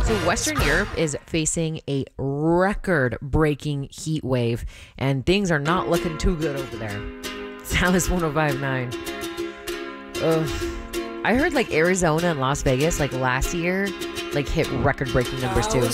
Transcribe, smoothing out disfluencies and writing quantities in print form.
So Western Europe is facing a record-breaking heat wave, and things are not looking too good over there. Salis 105.9. Ugh. I heard like Arizona and Las Vegas like last year like hit record-breaking numbers too.